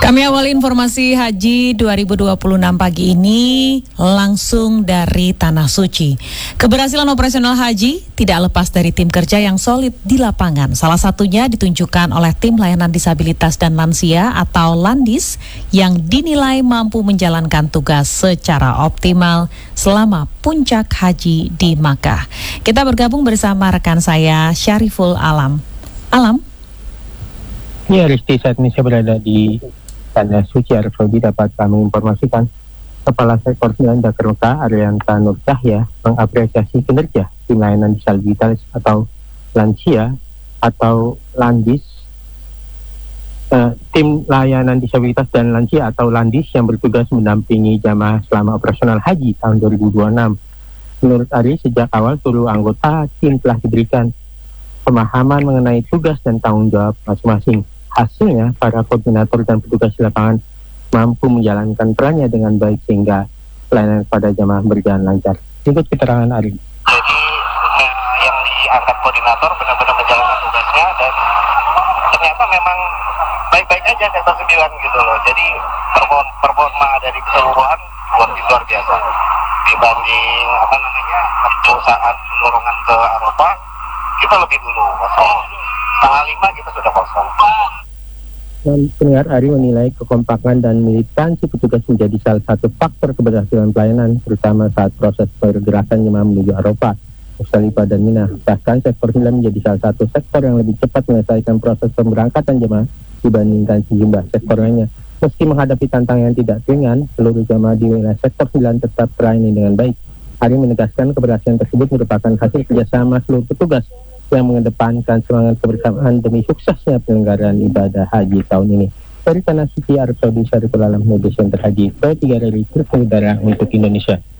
Kami awali informasi Haji 2026 pagi ini langsung dari Tanah Suci. Keberhasilan operasional haji tidak lepas dari tim kerja yang solid di lapangan. Salah satunya ditunjukkan oleh tim layanan disabilitas dan lansia atau Landis yang dinilai mampu menjalankan tugas secara optimal selama puncak haji di Makkah. Kita bergabung bersama rekan saya Syariful Alam. Ya, Risti, saat ini saya berada di Tanah Suci Arab Saudi. Dapat kami informasikan Kepala Sektor 9 Dakar Mekah Arianta Nur Cahya mengapresiasi kinerja tim layanan disabilitas atau lansia atau Landis, tim layanan disabilitas dan lansia atau Landis yang bertugas mendampingi jamaah selama operasional haji tahun 2026. Menurut Ari, sejak awal seluruh anggota tim telah diberikan pemahaman mengenai tugas dan tanggung jawab masing-masing. Hasilnya, para koordinator dan petugas di lapangan mampu menjalankan perannya dengan baik sehingga pelayanan pada jamaah berjalan lancar. Ikut keterangan Ari. Jadi yang diangkat koordinator benar-benar menjalankan tugasnya dan ternyata memang baik-baik aja kata 9 gitu loh. Jadi performa dari keseluruhan luar biasa dibanding saat dorongan ke Eropa kita lebih dulu kosong. Tanggal 5 kita sudah kosong. Dan pendengar, Ari menilai kekompakan dan militansi petugas menjadi salah satu faktor keberhasilan pelayanan, terutama saat proses pergerakan jemaah menuju Arafah, Musdalifah dan Mina. Bahkan sektor 9 menjadi salah satu sektor yang lebih cepat menyelesaikan proses pemberangkatan jemaah dibandingkan sejumlah sektor lainnya. Meski menghadapi tantangan yang tidak ringan, seluruh jemaah di wilayah sektor 9 tetap terlayani dengan baik. Ari menegaskan keberhasilan tersebut merupakan hasil kerjasama seluruh petugas yang mengedepankan semangat kebersamaan demi suksesnya penyelenggaraan ibadah haji tahun ini. Dari Tanah Suci Arab Saudi, Syariful Alam, Media Center Haji, P3 dari Truk Udara untuk Indonesia.